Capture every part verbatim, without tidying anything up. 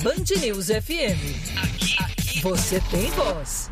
Band News F M. Aqui, aqui você tem voz.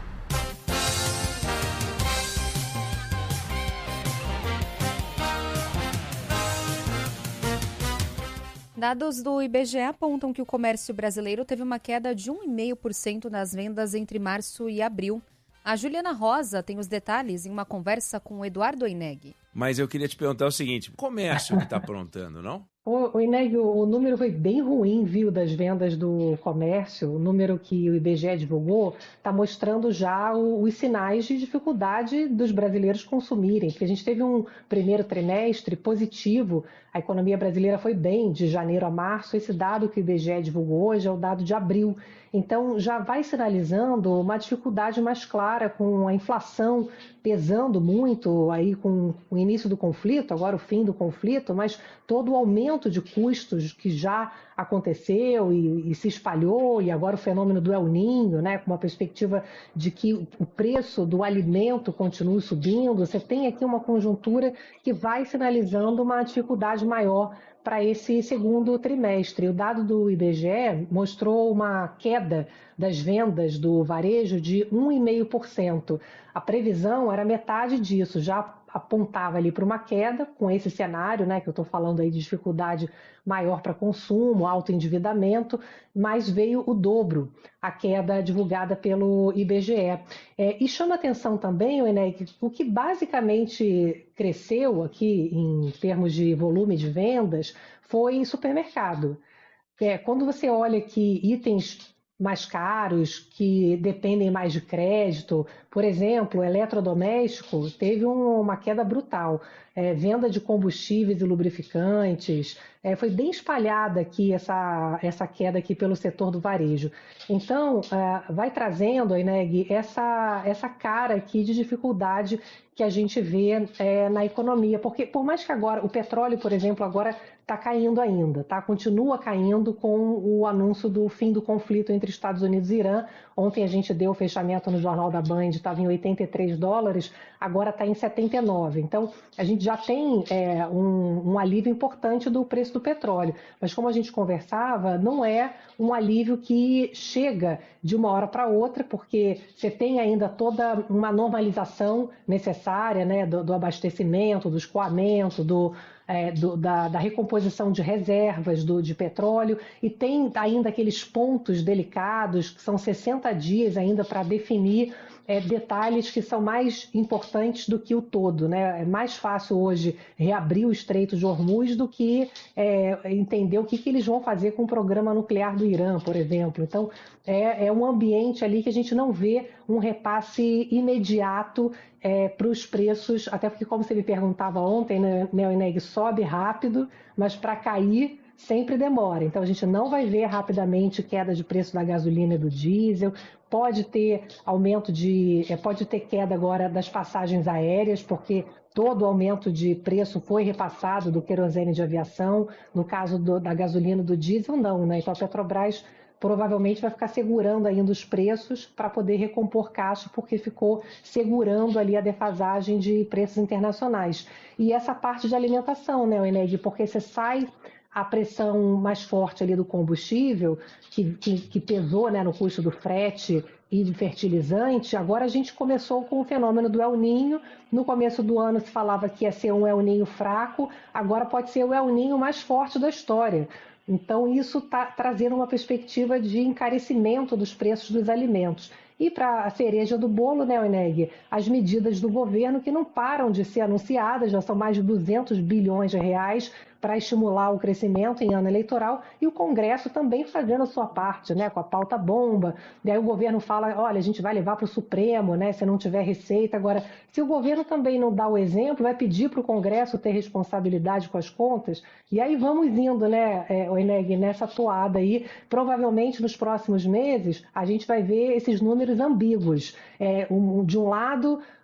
Dados do I B G E apontam que o comércio brasileiro teve uma queda de um vírgula cinco por cento nas vendas entre março e abril. A Juliana Rosa tem os detalhes em uma conversa com o Eduardo Oineg. Mas eu queria te perguntar o seguinte, o comércio que está aprontando, não? O, o Ineg, o, o número foi bem ruim, viu, das vendas do comércio. O número que o I B G E divulgou está mostrando já o, os sinais de dificuldade dos brasileiros consumirem, porque a gente teve um primeiro trimestre positivo, a economia brasileira foi bem de janeiro a março. Esse dado que o I B G E divulgou hoje é o dado de abril. Então já vai sinalizando uma dificuldade mais clara, com a inflação pesando muito aí com o início do conflito, agora o fim do conflito, mas todo o aumento de custos que já aconteceu e, e se espalhou, e agora o fenômeno do El Niño, né, com uma perspectiva de que o preço do alimento continue subindo. Você tem aqui uma conjuntura que vai sinalizando uma dificuldade maior para esse segundo trimestre. O dado do I B G E mostrou uma queda das vendas do varejo de um vírgula cinco por cento. A previsão era metade disso, já apontava ali para uma queda, com esse cenário, né, que eu estou falando aí de dificuldade maior para consumo, alto endividamento, mas veio o dobro, a queda divulgada pelo I B G E. É, e chama atenção também, Oineg, o que basicamente cresceu aqui em termos de volume de vendas foi supermercado. É, quando você olha que itens mais caros, que dependem mais de crédito, por exemplo, eletrodoméstico teve um, uma queda brutal. É, venda de combustíveis e lubrificantes, é, foi bem espalhada aqui essa, essa queda aqui pelo setor do varejo. Então, é, vai trazendo, Ineg, essa, essa cara aqui de dificuldade que a gente vê é, na economia, porque por mais que agora, o petróleo, por exemplo, agora está caindo ainda, tá? Continua caindo com o anúncio do fim do conflito entre Estados Unidos e Irã. Ontem a gente deu o fechamento no Jornal da Band, estava em oitenta e três dólares, agora está em setenta e nove. Então, a gente já tem é, um, um alívio importante do preço do petróleo. Mas como a gente conversava, não é um alívio que chega de uma hora para outra, porque você tem ainda toda uma normalização necessária, né, do, do abastecimento, do escoamento, do, é, do, da, da recomposição de reservas do, de petróleo, e tem ainda aqueles pontos delicados, que são sessenta dias ainda para definir é, detalhes que são mais importantes do que o todo, né? É mais fácil hoje reabrir o Estreito de Hormuz do que é, entender o que, que eles vão fazer com o programa nuclear do Irã, por exemplo. Então, é, é um ambiente ali que a gente não vê um repasse imediato é, para os preços, até porque, como você me perguntava ontem, né, Oineg, sobe rápido, mas para cair sempre demora. Então a gente não vai ver rapidamente queda de preço da gasolina e do diesel, pode ter aumento de, pode ter queda agora das passagens aéreas, porque todo o aumento de preço foi repassado do querosene de aviação. No caso do, da gasolina e do diesel, não, né? Então a Petrobras provavelmente vai ficar segurando ainda os preços para poder recompor caixa, porque ficou segurando ali a defasagem de preços internacionais. E essa parte de alimentação, né, Oineg, porque você sai a pressão mais forte ali do combustível, que, que, que pesou, né, no custo do frete e de fertilizante. Agora a gente começou com o fenômeno do El Niño. No começo do ano se falava que ia ser um El Niño fraco, agora pode ser o El Niño mais forte da história. Então isso está trazendo uma perspectiva de encarecimento dos preços dos alimentos. E para a cereja do bolo, né, Oineg, as medidas do governo que não param de ser anunciadas, já são mais de duzentos bilhões de reais para estimular o crescimento em ano eleitoral, e o Congresso também fazendo a sua parte, né, com a pauta bomba. E aí o governo fala, olha, a gente vai levar para o Supremo, né, se não tiver receita. Agora, se o governo também não dá o exemplo, vai pedir para o Congresso ter responsabilidade com as contas, e aí vamos indo, né, é, Oineg, nessa toada aí. Provavelmente nos próximos meses a gente vai ver esses números ambíguos. É, um, de um lado,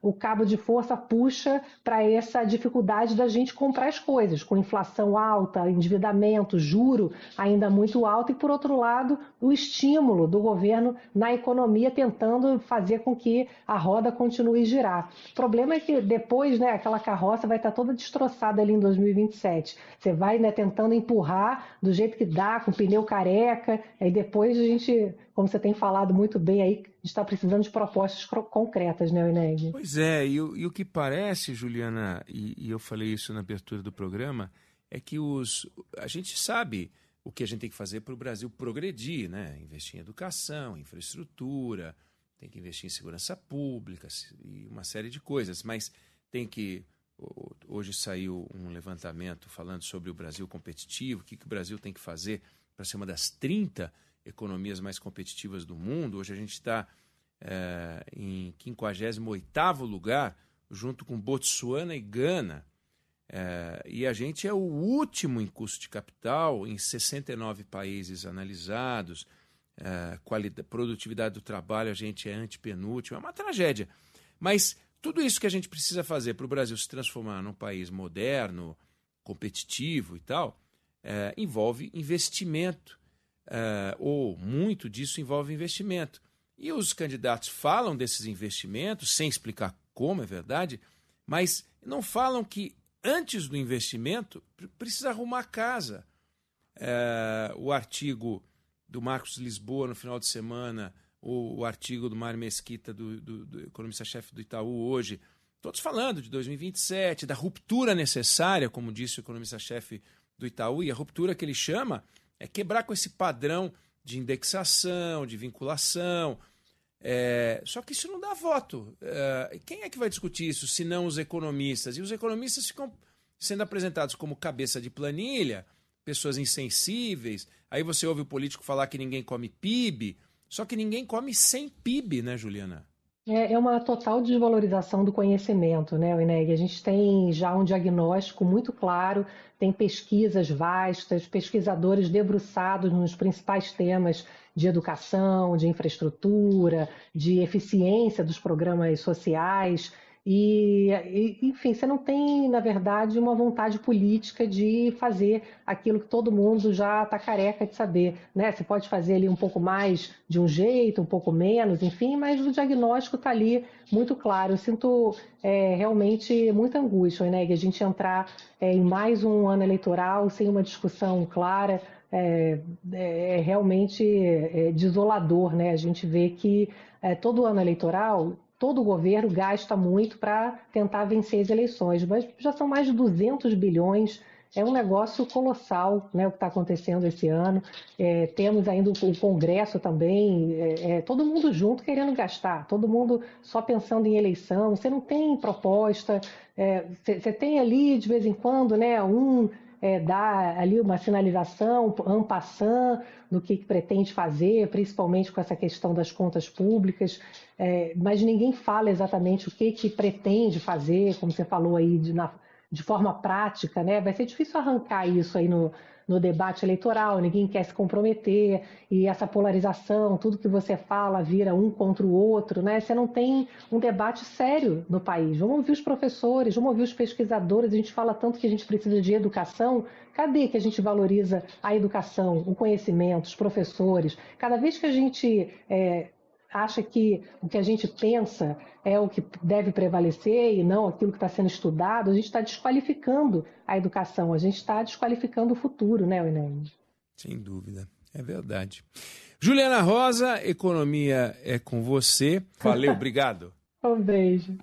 o cabo de força puxa para essa dificuldade da gente comprar as coisas, com inflação alta, endividamento, juro ainda muito alto, e, por outro lado, o estímulo do governo na economia, tentando fazer com que a roda continue a girar. O problema é que depois, né, aquela carroça vai estar toda destroçada ali em dois mil e vinte e sete. Você vai, né, tentando empurrar do jeito que dá, com pneu careca, aí depois a gente, como você tem falado muito bem aí, está precisando de propostas concretas, né, Ineg? Pois é, e, e o que parece, Juliana, e, e eu falei isso na abertura do programa, é que os, a gente sabe o que a gente tem que fazer para o Brasil progredir, né? Investir em educação, infraestrutura, tem que investir em segurança pública e uma série de coisas, mas tem que... Hoje saiu um levantamento falando sobre o Brasil competitivo, o que, que o Brasil tem que fazer para ser uma das trinta economias mais competitivas do mundo. Hoje a gente está é, em quinquagésimo oitavo lugar, junto com Botsuana e Gana. É, e a gente é o último em custo de capital em sessenta e nove países analisados. É, qualidade, produtividade do trabalho, a gente é antepenúltimo. É uma tragédia. Mas tudo isso que a gente precisa fazer para o Brasil se transformar num país moderno, competitivo e tal, é, envolve investimento. É, ou muito disso envolve investimento. E os candidatos falam desses investimentos, sem explicar como, é verdade, mas não falam que antes do investimento precisa arrumar a casa. É, o artigo do Marcos Lisboa no final de semana, o, o artigo do Mário Mesquita, do, do, do economista-chefe do Itaú hoje, todos falando de dois mil e vinte e sete, da ruptura necessária, como disse o economista-chefe do Itaú, e a ruptura que ele chama é quebrar com esse padrão de indexação, de vinculação. É, só que isso não dá voto. É, quem é que vai discutir isso, se não os economistas? E os economistas ficam sendo apresentados como cabeça de planilha, pessoas insensíveis. Aí você ouve o político falar que ninguém come P I B, só que ninguém come sem P I B, né, Juliana? É uma total desvalorização do conhecimento, né, Ineg? A gente tem já um diagnóstico muito claro, tem pesquisas vastas, pesquisadores debruçados nos principais temas de educação, de infraestrutura, de eficiência dos programas sociais. E, enfim, você não tem, na verdade, uma vontade política de fazer aquilo que todo mundo já está careca de saber, né? Você pode fazer ali um pouco mais de um jeito, um pouco menos, enfim, mas o diagnóstico está ali muito claro. Eu sinto é, realmente muita angústia, né? Que a gente entrar é, em mais um ano eleitoral sem uma discussão clara. É, é realmente é, desolador, né? A gente vê que é, todo ano eleitoral todo o governo gasta muito para tentar vencer as eleições, mas já são mais de duzentos bilhões, é um negócio colossal, né, o que está acontecendo esse ano. É, temos ainda o Congresso também, é, é, todo mundo junto querendo gastar, todo mundo só pensando em eleição, você não tem proposta, você é, tem ali de vez em quando, né, um... É, dar ali uma sinalização en passant do que, que pretende fazer, principalmente com essa questão das contas públicas, é, mas ninguém fala exatamente o que, que pretende fazer, como você falou aí, de, na, de forma prática, né? Vai ser difícil arrancar isso aí no, no debate eleitoral, ninguém quer se comprometer, e essa polarização, tudo que você fala vira um contra o outro, né? Você não tem um debate sério no país. Vamos ouvir os professores, vamos ouvir os pesquisadores, a gente fala tanto que a gente precisa de educação, cadê que a gente valoriza a educação, o conhecimento, os professores? Cada vez que a gente é, acha que o que a gente pensa é o que deve prevalecer e não aquilo que está sendo estudado, a gente está desqualificando a educação, a gente está desqualificando o futuro, né, Inês? Sem dúvida, é verdade. Juliana Rosa, economia é com você. Valeu, obrigado. Um beijo.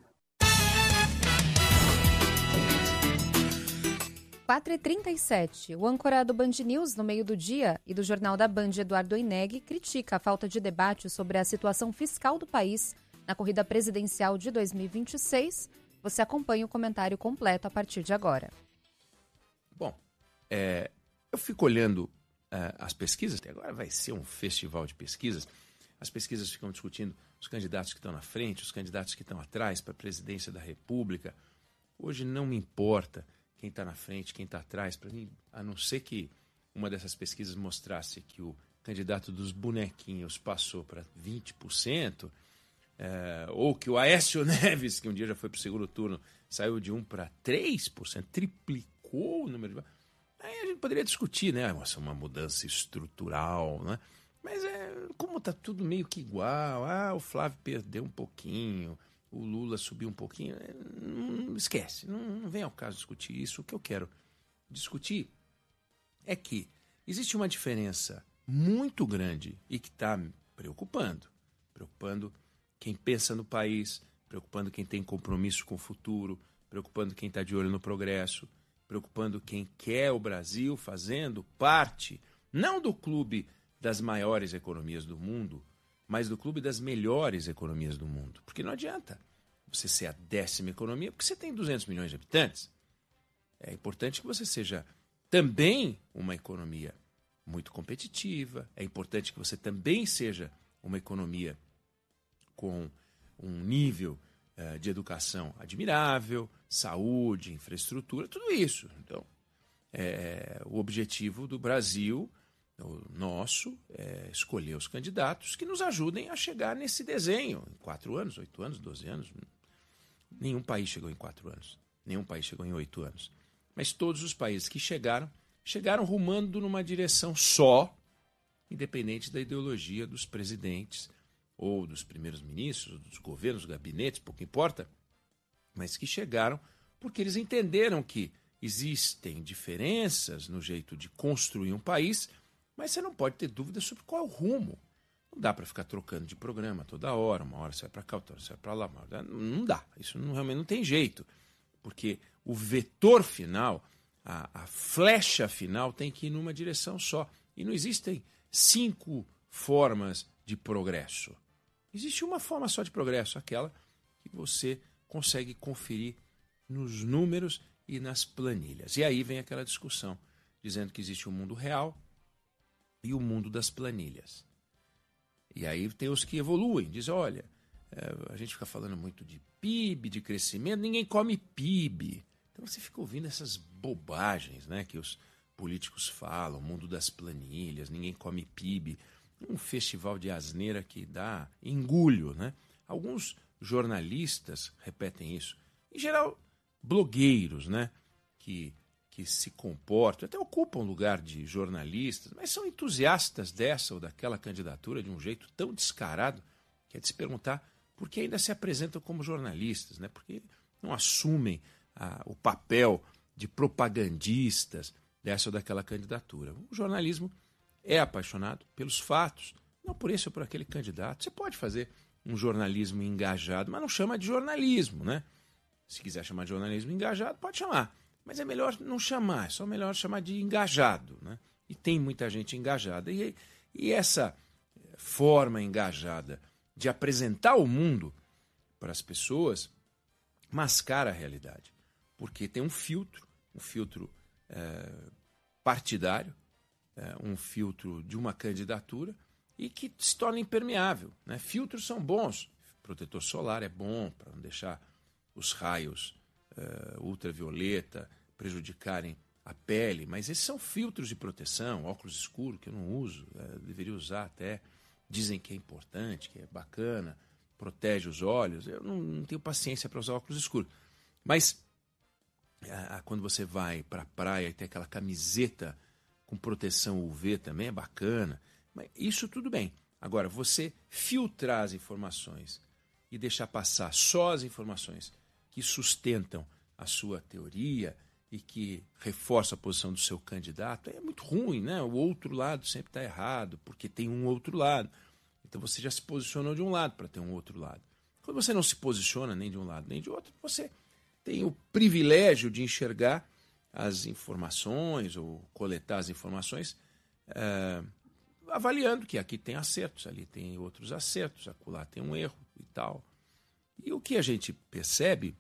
quatro e trinta e sete. O âncora do Band News no meio do dia e do Jornal da Band, Eduardo Oineg, critica a falta de debate sobre a situação fiscal do país na corrida presidencial de dois mil e vinte e seis. Você acompanha o comentário completo a partir de agora. Bom, é, eu fico olhando é, as pesquisas, até agora vai ser um festival de pesquisas. As pesquisas ficam discutindo os candidatos que estão na frente, os candidatos que estão atrás para a presidência da República. Hoje não me importa quem está na frente, quem está atrás, para mim, a não ser que uma dessas pesquisas mostrasse que o candidato dos bonequinhos passou para vinte por cento, é, ou que o Aécio Neves, que um dia já foi para o segundo turno, saiu de um para três por cento, triplicou o número de... Aí a gente poderia discutir, né? Nossa, uma mudança estrutural, né? Mas é, como está tudo meio que igual, ah, o Flávio perdeu um pouquinho, o Lula subiu um pouquinho, não, esquece, não, não vem ao caso discutir isso. O que eu quero discutir é que existe uma diferença muito grande e que está preocupando, preocupando quem pensa no país, preocupando quem tem compromisso com o futuro, preocupando quem está de olho no progresso, preocupando quem quer o Brasil fazendo parte, não do clube das maiores economias do mundo, mas do clube das melhores economias do mundo. Porque não adianta você ser a décima economia, porque você tem duzentos milhões de habitantes. É importante que você seja também uma economia muito competitiva, é importante que você também seja uma economia com um nível uh, de educação admirável, saúde, infraestrutura, tudo isso. Então, é, o objetivo do Brasil, o nosso, é escolher os candidatos que nos ajudem a chegar nesse desenho. Em quatro anos, oito anos, doze anos. Nenhum país chegou em quatro anos. Nenhum país chegou em oito anos. Mas todos os países que chegaram, chegaram rumando numa direção só, independente da ideologia dos presidentes, ou dos primeiros ministros, dos governos, dos gabinetes, pouco importa, mas que chegaram porque eles entenderam que existem diferenças no jeito de construir um país, mas você não pode ter dúvida sobre qual é o rumo. Não dá para ficar trocando de programa toda hora, uma hora você vai para cá, outra hora você vai para lá. Hora... Não dá, isso não, realmente não tem jeito, porque o vetor final, a, a flecha final tem que ir numa direção só. E não existem cinco formas de progresso. Existe uma forma só de progresso, aquela que você consegue conferir nos números e nas planilhas. E aí vem aquela discussão, dizendo que existe o mundo real e o mundo das planilhas. E aí tem os que evoluem, dizem, olha, é, a gente fica falando muito de P I B, de crescimento, ninguém come P I B. Então você fica ouvindo essas bobagens, né, que os políticos falam, o mundo das planilhas, ninguém come P I B. Um festival de asneira que dá engulho, né? Alguns jornalistas repetem isso. Em geral, blogueiros, né? Que, que se comportam, até ocupam lugar de jornalistas, mas são entusiastas dessa ou daquela candidatura de um jeito tão descarado que é de se perguntar por que ainda se apresentam como jornalistas, né? Porque não assumem ah, o papel de propagandistas dessa ou daquela candidatura. O jornalismo é apaixonado pelos fatos, não por esse ou por aquele candidato. Você pode fazer um jornalismo engajado, mas não chama de jornalismo, né? Se quiser chamar de jornalismo engajado, pode chamar. Mas é melhor não chamar, é só melhor chamar de engajado, né? E tem muita gente engajada. E, e essa forma engajada de apresentar o mundo para as pessoas mascara a realidade. Porque tem um filtro, um filtro é, partidário, um filtro de uma candidatura e que se torna impermeável, né? Filtros são bons, protetor solar é bom para não deixar os raios uh, ultravioleta prejudicarem a pele, mas esses são filtros de proteção, óculos escuros que eu não uso, uh, deveria usar até, dizem que é importante, que é bacana, protege os olhos, eu não, não tenho paciência para usar óculos escuros, mas uh, quando você vai para a praia e tem aquela camiseta com proteção U V também é bacana. Mas isso tudo bem. Agora, você filtrar as informações e deixar passar só as informações que sustentam a sua teoria e que reforçam a posição do seu candidato é muito ruim, né? O outro lado sempre está errado, porque tem um outro lado. Então você já se posicionou de um lado para ter um outro lado. Quando você não se posiciona nem de um lado nem de outro, você tem o privilégio de enxergar as informações ou coletar as informações é, avaliando que aqui tem acertos, ali tem outros acertos, acolá tem um erro e tal. E o que a gente percebe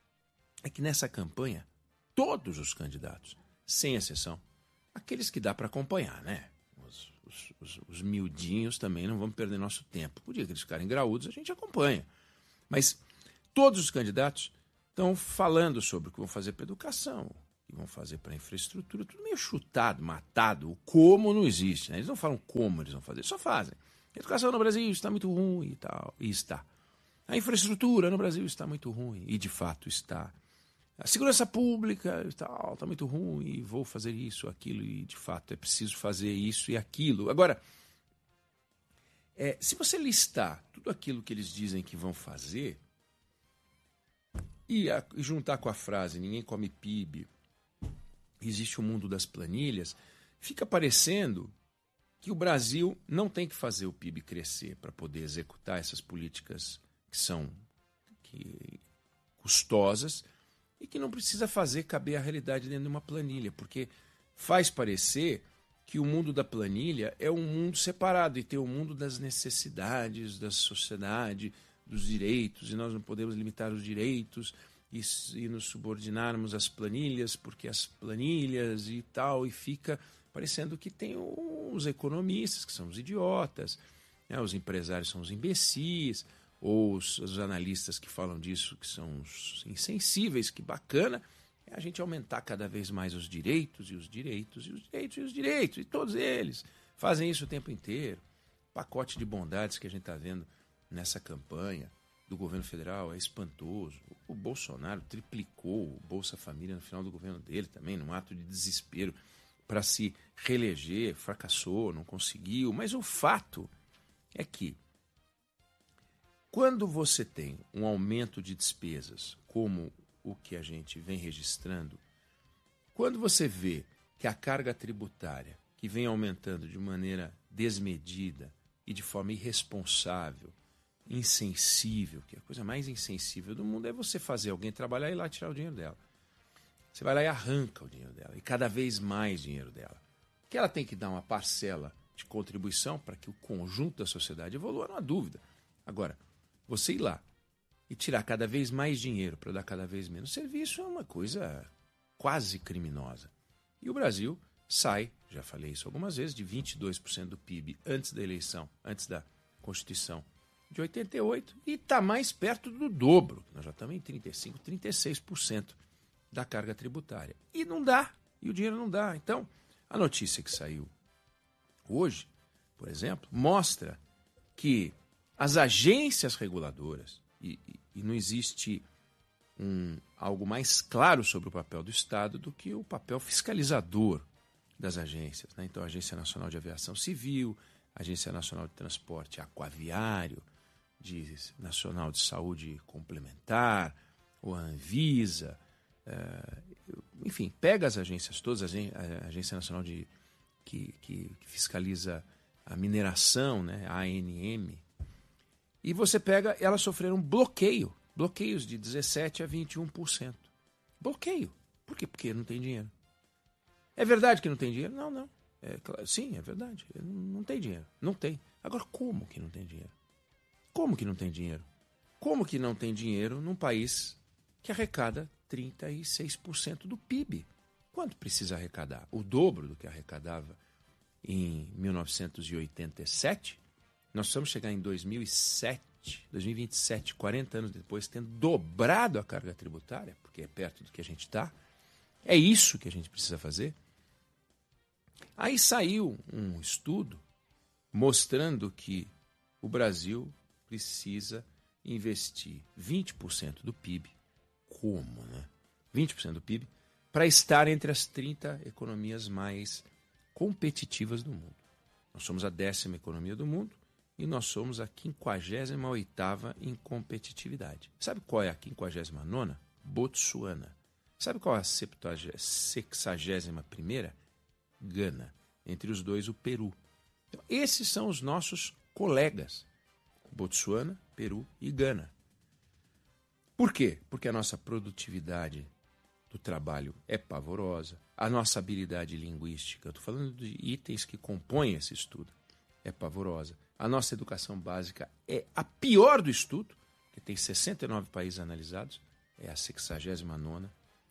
é que nessa campanha todos os candidatos, sem exceção, aqueles que dá para acompanhar, né? Os, os, os, os miudinhos também não vamos perder nosso tempo. O dia que eles ficarem graúdos a gente acompanha. Mas todos os candidatos estão falando sobre o que vão fazer para a educação, que vão fazer para a infraestrutura, tudo meio chutado, matado. O como não existe, né? Eles não falam como eles vão fazer, só fazem. A educação no Brasil está muito ruim e tal, e está. A infraestrutura no Brasil está muito ruim, e de fato está. A segurança pública está, está muito ruim, e vou fazer isso, aquilo, e de fato é preciso fazer isso e aquilo. Agora, é, se você listar tudo aquilo que eles dizem que vão fazer, e, a, e juntar com a frase ninguém come P I B, existe o mundo das planilhas, fica parecendo que o Brasil não tem que fazer o P I B crescer para poder executar essas políticas que são que, custosas e que não precisa fazer caber a realidade dentro de uma planilha, porque faz parecer que o mundo da planilha é um mundo separado e tem o mundo das necessidades da sociedade, dos direitos, e nós não podemos limitar os direitos e, e nos subordinarmos às planilhas, porque as planilhas e tal, e fica parecendo que tem os economistas, que são os idiotas, né? Os empresários são os imbecis, ou os, os analistas que falam disso, que são os insensíveis, que bacana, é a gente aumentar cada vez mais os direitos, e os direitos, e os direitos, e os direitos, e todos eles fazem isso o tempo inteiro. O pacote de bondades que a gente está vendo nessa campanha do governo federal é espantoso. O Bolsonaro triplicou o Bolsa Família no final do governo dele também, num ato de desespero para se reeleger, fracassou, não conseguiu. Mas o fato é que quando você tem um aumento de despesas como o que a gente vem registrando, quando você vê que a carga tributária, que vem aumentando de maneira desmedida e de forma irresponsável, insensível, que a coisa mais insensível do mundo é você fazer alguém trabalhar e ir lá tirar o dinheiro dela. Você vai lá e arranca o dinheiro dela, e cada vez mais dinheiro dela. Que ela tem que dar uma parcela de contribuição para que o conjunto da sociedade evolua, não há dúvida. Agora, você ir lá e tirar cada vez mais dinheiro para dar cada vez menos serviço é uma coisa quase criminosa. E o Brasil sai, já falei isso algumas vezes, de vinte e dois por cento do P I B antes da eleição, antes da Constituição de oitenta e oito, e está mais perto do dobro. Nós já estamos em trinta e cinco por cento, trinta e seis por cento da carga tributária. E não dá, e o dinheiro não dá. Então, a notícia que saiu hoje, por exemplo, mostra que as agências reguladoras, e, e, e não existe um, algo mais claro sobre o papel do Estado do que o papel fiscalizador das agências, né? Então, a Agência Nacional de Aviação Civil, a Agência Nacional de Transporte Aquaviário, de Nacional de Saúde Complementar, ou a Anvisa, uh, enfim, pega as agências todas, a Agência Nacional de, que, que, que fiscaliza a mineração, né, a ANM, e você pega, elas sofreram bloqueio, bloqueios de dezessete a vinte e um por cento. Bloqueio. Por quê? Porque não tem dinheiro. É verdade que não tem dinheiro? Não, não. É, sim, é verdade. Não tem dinheiro. Não tem. Agora, como que não tem dinheiro? Como que não tem dinheiro? Como que não tem dinheiro num país que arrecada trinta e seis por cento do P I B? Quanto precisa arrecadar? O dobro do que arrecadava em mil novecentos e oitenta e sete? Nós vamos chegar em dois mil e sete, dois mil e vinte e sete, quarenta anos depois, tendo dobrado a carga tributária, porque é perto do que a gente está. É isso que a gente precisa fazer. Aí saiu um estudo mostrando que o Brasil precisa investir vinte por cento do P I B, como, né? vinte por cento do P I B, para estar entre as trinta economias mais competitivas do mundo. Nós somos a décima economia do mundo e nós somos a quinquagésima oitava em competitividade. Sabe qual é a quinquagésima nona? Botsuana. Sabe qual é a sexagésima primeira? Gana. Entre os dois, o Peru. Então, esses são os nossos colegas. Botsuana, Peru e Gana. Por quê? Porque a nossa produtividade do trabalho é pavorosa, a nossa habilidade linguística, eu estou falando de itens que compõem esse estudo, é pavorosa. A nossa educação básica é a pior do estudo, que tem sessenta e nove países analisados, é a sexagésima nona.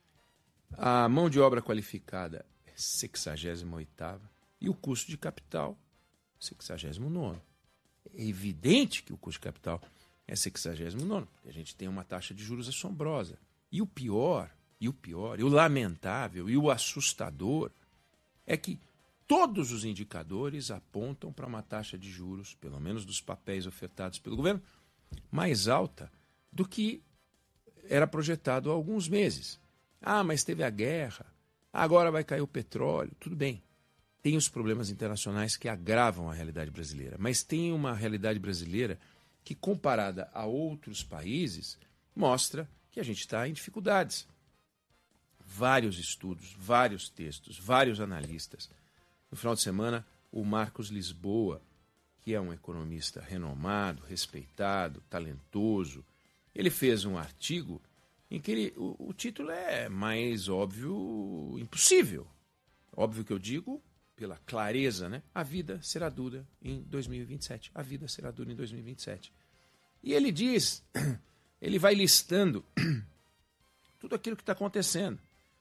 A mão de obra qualificada é sexagésima oitava. E o custo de capital, sexagésimo nono. É evidente que o custo de capital é sexagésimo nono, porque a gente tem uma taxa de juros assombrosa. E o pior, e o pior, e o lamentável, e o assustador, é que todos os indicadores apontam para uma taxa de juros, pelo menos dos papéis ofertados pelo governo, mais alta do que era projetado há alguns meses. Ah, mas teve a guerra, agora vai cair o petróleo, tudo bem. Tem os problemas internacionais que agravam a realidade brasileira, mas tem uma realidade brasileira que, comparada a outros países, mostra que a gente está em dificuldades. Vários estudos, vários textos, vários analistas. No final de semana, o Marcos Lisboa, que é um economista renomado, respeitado, talentoso, ele fez um artigo em que ele, o, o título é mais óbvio impossível. Óbvio que eu digo pela clareza, né? A vida será dura em dois mil e vinte e sete. A vida será dura em dois mil e vinte e sete. E ele diz, ele vai listando tudo aquilo que está acontecendo.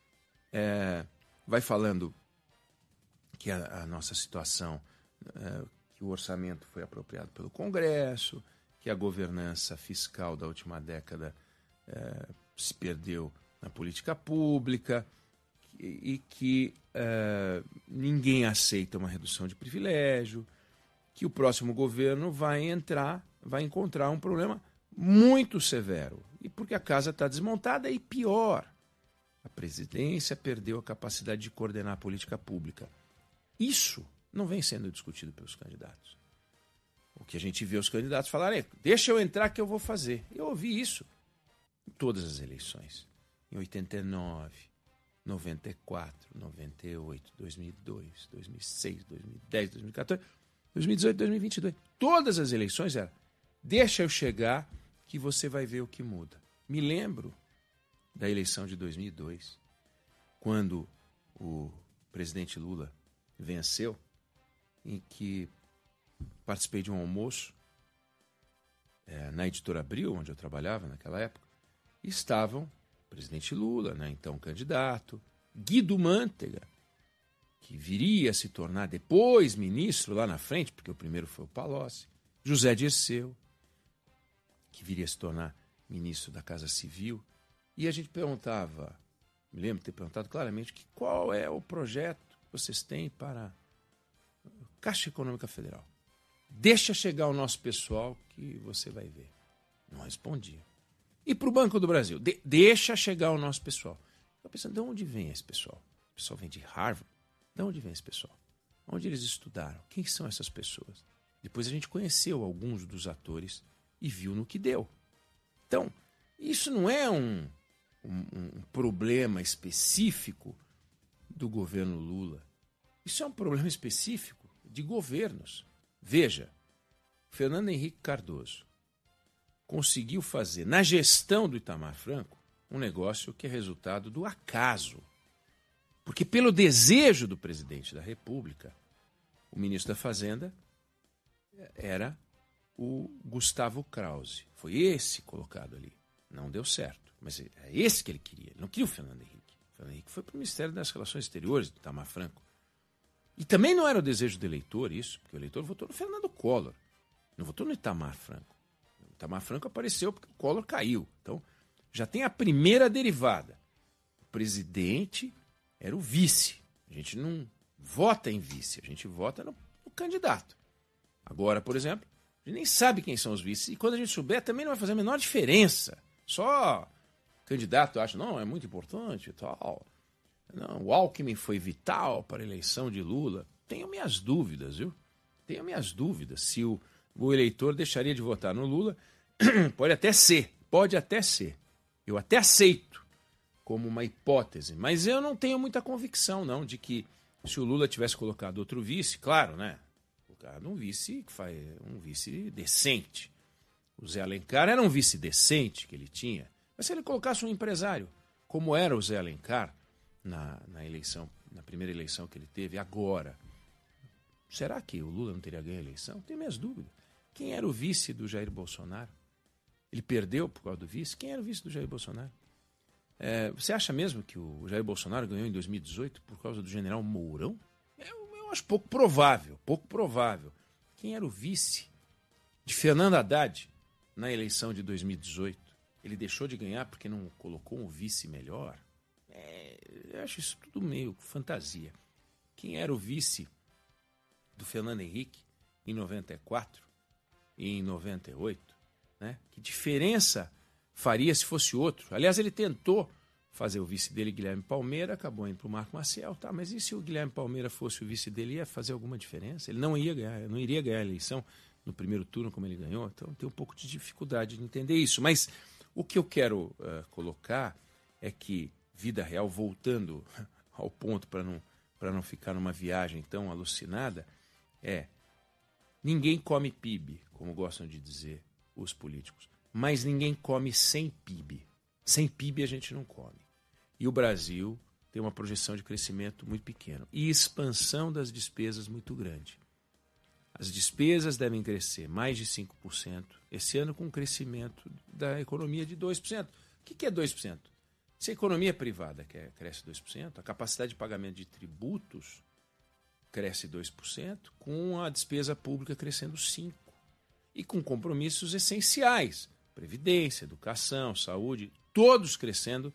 É, vai falando que a, a nossa situação, é, que o orçamento foi apropriado pelo Congresso, que a governança fiscal da última década é, se perdeu na política pública e, e que é, ninguém aceita uma redução de privilégio, que o próximo governo vai entrar, vai encontrar um problema muito severo. E porque a casa está desmontada e pior, a presidência perdeu a capacidade de coordenar a política pública. Isso não vem sendo discutido pelos candidatos. O que a gente vê os candidatos falarem, deixa eu entrar que eu vou fazer. Eu ouvi isso em todas as eleições. Em oitenta e nove, noventa e quatro, noventa e oito, dois mil e dois, dois mil e seis, dois mil e dez, dois mil e quatorze, dois mil e dezoito, dois mil e vinte e dois. Todas as eleições eram, deixa eu chegar que você vai ver o que muda. Me lembro da eleição de dois mil e dois, quando o presidente Lula venceu, em que participei de um almoço é, na Editora Abril, onde eu trabalhava naquela época, e estavam o presidente Lula, né, então candidato, Guido Mantega, que viria a se tornar depois ministro lá na frente, porque o primeiro foi o Palocci, José Dirceu, que viria a se tornar ministro da Casa Civil, e a gente perguntava, me lembro de ter perguntado claramente, que qual é o projeto que vocês têm para a Caixa Econômica Federal. Deixa chegar o nosso pessoal que você vai ver. Não respondia. E para o Banco do Brasil? De- deixa chegar o nosso pessoal. Eu pensando, de onde vem esse pessoal? O pessoal vem de Harvard? De onde vem esse pessoal? Onde eles estudaram? Quem são essas pessoas? Depois a gente conheceu alguns dos atores e viu no que deu. Então, isso não é um, um, um problema específico do governo Lula. Isso é um problema específico de governos. Veja, Fernando Henrique Cardoso conseguiu fazer, na gestão do Itamar Franco, um negócio que é resultado do acaso. Porque pelo desejo do presidente da República, o ministro da Fazenda era o Gustavo Krause. Foi esse colocado ali. Não deu certo, mas é esse que ele queria. Ele não queria o Fernando Henrique. O Fernando Henrique foi para o Ministério das Relações Exteriores do Itamar Franco. E também não era o desejo do eleitor isso, porque o eleitor votou no Fernando Collor, não votou no Itamar Franco. O Itamar Franco apareceu porque o Collor caiu. Então, já tem a primeira derivada. O presidente era o vice. A gente não vota em vice, a gente vota no, no candidato. Agora, por exemplo, a gente nem sabe quem são os vices, e quando a gente souber também não vai fazer a menor diferença. Só o candidato acha, não, é muito importante e tal. Não, o Alckmin foi vital para a eleição de Lula. Tenho minhas dúvidas, viu? Tenho minhas dúvidas se o, o eleitor deixaria de votar no Lula. Pode até ser, pode até ser. Eu até aceito como uma hipótese, mas eu não tenho muita convicção, não, de que se o Lula tivesse colocado outro vice, claro, né? Colocado um vice que faz um vice decente. O Zé Alencar era um vice decente que ele tinha, mas se ele colocasse um empresário, como era o Zé Alencar, Na, na eleição, na primeira eleição que ele teve, agora, será que o Lula não teria ganho a eleição? Tenho minhas dúvidas. Quem era o vice do Jair Bolsonaro? Ele perdeu por causa do vice? Quem era o vice do Jair Bolsonaro? É, você acha mesmo que o Jair Bolsonaro ganhou em dois mil e dezoito por causa do general Mourão? Eu, eu acho pouco provável, pouco provável. Quem era o vice de Fernando Haddad na eleição de dois mil e dezoito? Ele deixou de ganhar porque não colocou um vice melhor? É, eu acho isso tudo meio fantasia. Quem era o vice do Fernando Henrique em noventa e quatro e em noventa e oito? né? Que diferença faria se fosse outro? Aliás, ele tentou fazer o vice dele, Guilherme Palmeira, acabou indo para o Marco Maciel. Tá, mas e se o Guilherme Palmeira fosse o vice dele, ia fazer alguma diferença? Ele não ia ganhar, não iria ganhar a eleição no primeiro turno como ele ganhou. Então, tem um pouco de dificuldade de entender isso. Mas o que eu quero uh, colocar é que, vida real, voltando ao ponto para não, para não ficar numa viagem tão alucinada, é ninguém come P I B, como gostam de dizer os políticos, mas ninguém come sem P I B. Sem P I B a gente não come. E o Brasil tem uma projeção de crescimento muito pequeno e expansão das despesas muito grande. As despesas devem crescer mais de cinco por cento esse ano, com um crescimento da economia de dois por cento. O que é dois por cento? Se a economia privada cresce dois por cento, a capacidade de pagamento de tributos cresce dois por cento, com a despesa pública crescendo cinco por cento. E com compromissos essenciais, previdência, educação, saúde, todos crescendo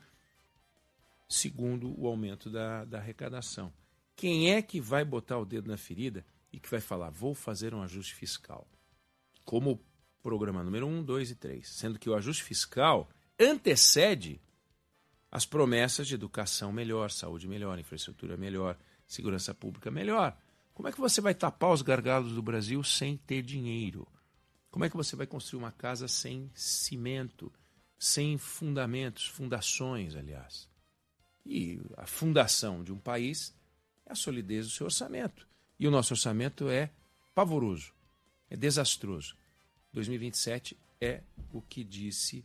segundo o aumento da, da arrecadação. Quem é que vai botar o dedo na ferida e que vai falar, vou fazer um ajuste fiscal? Como programa número um, dois e três. Sendo que o ajuste fiscal antecede as promessas de educação melhor, saúde melhor, infraestrutura melhor, segurança pública melhor. Como é que você vai tapar os gargalos do Brasil sem ter dinheiro? Como é que você vai construir uma casa sem cimento, sem fundamentos, fundações, aliás? E a fundação de um país é a solidez do seu orçamento. E o nosso orçamento é pavoroso, é desastroso. dois mil e vinte e sete é o que disse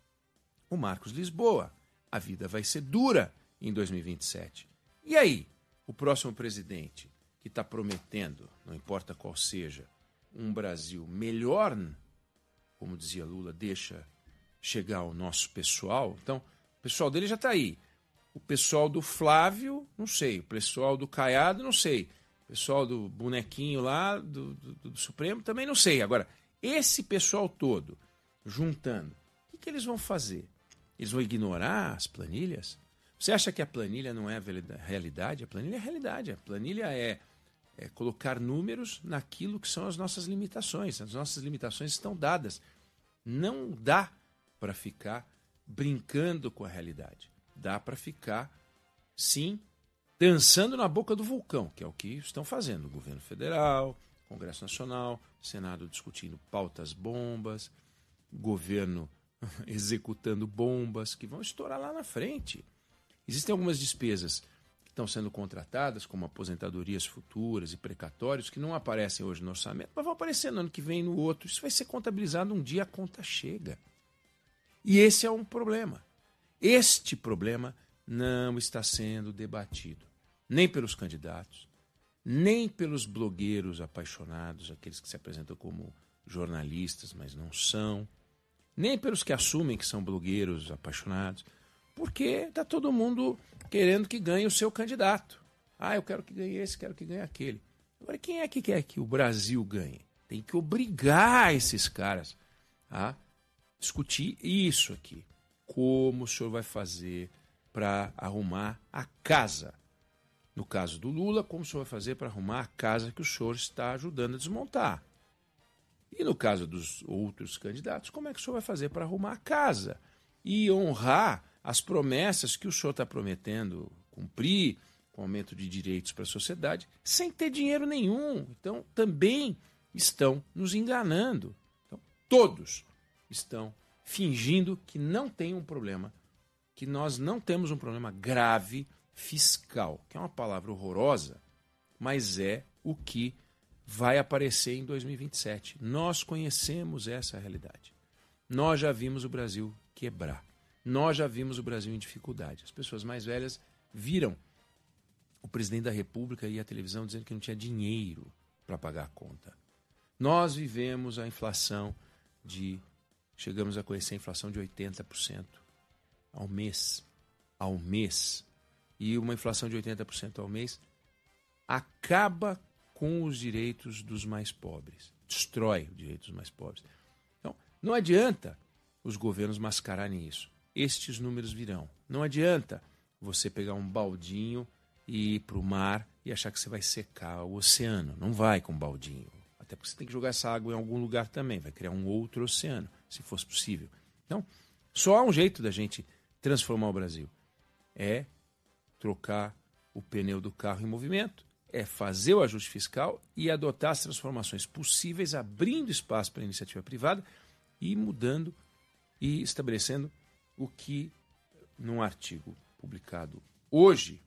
o Marcos Lisboa. A vida vai ser dura em dois mil e vinte e sete. E aí, o próximo presidente que está prometendo, não importa qual seja, um Brasil melhor, como dizia Lula, deixa chegar o nosso pessoal. Então, o pessoal dele já está aí. O pessoal do Flávio, não sei. O pessoal do Caiado, não sei. O pessoal do bonequinho lá, do, do, do Supremo, também não sei. Agora, esse pessoal todo, juntando, o que, que eles vão fazer? Eles vão ignorar as planilhas? Você acha que a planilha não é a realidade? A planilha é a realidade. A planilha é, é colocar números naquilo que são as nossas limitações. As nossas limitações estão dadas. Não dá para ficar brincando com a realidade. Dá para ficar, sim, dançando na boca do vulcão, que é o que estão fazendo o governo federal, Congresso Nacional, Senado discutindo pautas bombas, governo executando bombas que vão estourar lá na frente. Existem algumas despesas que estão sendo contratadas, como aposentadorias futuras e precatórios, que não aparecem hoje no orçamento, mas vão aparecer no ano que vem no outro. Isso vai ser contabilizado um dia, a conta chega. E esse é um problema. Este problema não está sendo debatido, nem pelos candidatos, nem pelos blogueiros apaixonados, aqueles que se apresentam como jornalistas, mas não são, nem pelos que assumem que são blogueiros apaixonados, porque está todo mundo querendo que ganhe o seu candidato. Ah, eu quero que ganhe esse, quero que ganhe aquele. Agora, quem é que quer que o Brasil ganhe? Tem que obrigar esses caras a discutir isso aqui. Como o senhor vai fazer para arrumar a casa? No caso do Lula, como o senhor vai fazer para arrumar a casa que o senhor está ajudando a desmontar? E no caso dos outros candidatos, como é que o senhor vai fazer para arrumar a casa? E honrar as promessas que o senhor está prometendo cumprir, com aumento de direitos para a sociedade, sem ter dinheiro nenhum. Então, também estão nos enganando. Então, todos estão fingindo que não tem um problema, que nós não temos um problema grave fiscal, que é uma palavra horrorosa, mas é o que vai aparecer em dois mil e vinte e sete. Nós conhecemos essa realidade. Nós já vimos o Brasil quebrar. Nós já vimos o Brasil em dificuldade. As pessoas mais velhas viram o presidente da República e a televisão dizendo que não tinha dinheiro para pagar a conta. Nós vivemos a inflação de... Chegamos a conhecer a inflação de oitenta por cento ao mês. Ao mês. E uma inflação de oitenta por cento ao mês acaba com os direitos dos mais pobres. Destrói os direitos dos mais pobres. Então, não adianta os governos mascararem isso. Estes números virão. Não adianta você pegar um baldinho e ir para o mar e achar que você vai secar o oceano. Não vai com baldinho. Até porque você tem que jogar essa água em algum lugar também. Vai criar um outro oceano. se fosse possível. Então, só há um jeito da gente transformar o Brasil. É trocar o pneu do carro em movimento, é fazer o ajuste fiscal e adotar as transformações possíveis, abrindo espaço para a iniciativa privada e mudando e estabelecendo o que, num artigo publicado hoje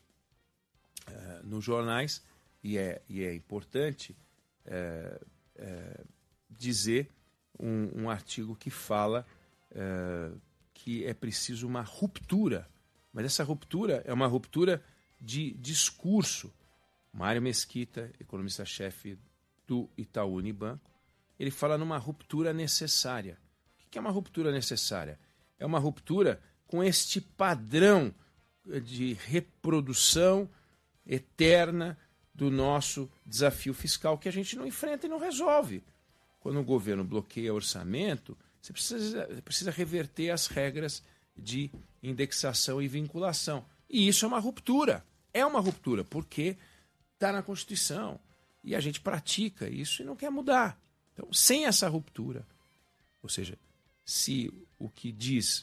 uh, nos jornais, e é, e é importante uh, uh, dizer um, um artigo que fala uh, que é preciso uma ruptura, mas essa ruptura é uma ruptura de discurso. Mário Mesquita, economista-chefe do Itaú Unibanco, ele fala numa ruptura necessária. O que é uma ruptura necessária? É uma ruptura com este padrão de reprodução eterna do nosso desafio fiscal que a gente não enfrenta e não resolve. Quando o governo bloqueia o orçamento, você precisa, precisa reverter as regras de indexação e vinculação. E isso é uma ruptura. É uma ruptura, porque está na Constituição. E a gente pratica isso e não quer mudar. Então, sem essa ruptura, ou seja, se o que diz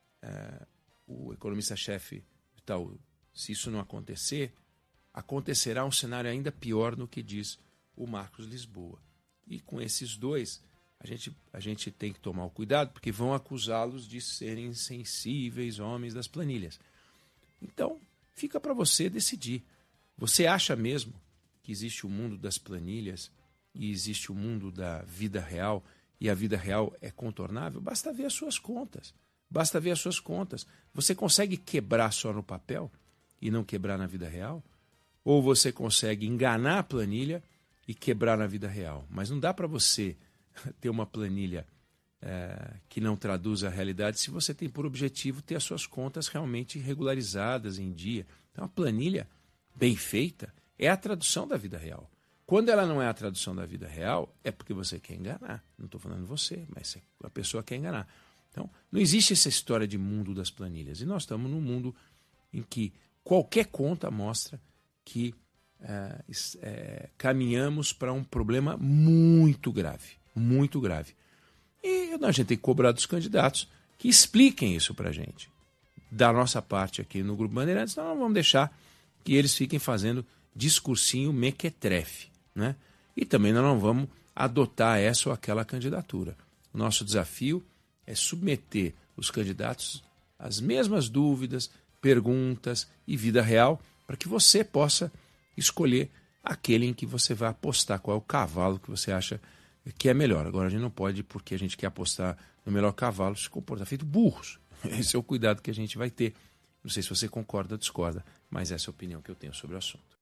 uh, o economista-chefe do Itaú, se isso não acontecer, acontecerá um cenário ainda pior do que diz o Marcos Lisboa. E com esses dois, a gente, a gente tem que tomar o cuidado, porque vão acusá-los de serem insensíveis, homens das planilhas. Então, fica para você decidir. Você acha mesmo que existe o mundo das planilhas e existe o mundo da vida real e a vida real é contornável? Basta ver as suas contas. Basta ver as suas contas. Você consegue quebrar só no papel e não quebrar na vida real? Ou você consegue enganar a planilha e quebrar na vida real? Mas não dá para você ter uma planilha é, que não traduz a realidade se você tem por objetivo ter as suas contas realmente regularizadas em dia. Então, a planilha bem feita é a tradução da vida real. Quando ela não é a tradução da vida real, é porque você quer enganar. Não estou falando você, mas a pessoa quer enganar. Então, não existe essa história de mundo das planilhas. E nós estamos num mundo em que qualquer conta mostra que é, é, caminhamos para um problema muito grave. Muito grave. E a gente tem que cobrar dos candidatos que expliquem isso para a gente. Da nossa parte aqui no Grupo Bandeirantes, nós não vamos deixar que eles fiquem fazendo discursinho mequetrefe, né? E também nós não vamos adotar essa ou aquela candidatura. O nosso desafio é submeter os candidatos às mesmas dúvidas, perguntas e vida real para que você possa escolher aquele em que você vai apostar, qual é o cavalo que você acha que é melhor. Agora, a gente não pode, porque a gente quer apostar no melhor cavalo, se comportar feito burros. Esse é o cuidado que a gente vai ter. Não sei se você concorda ou discorda, mas essa é a opinião que eu tenho sobre o assunto.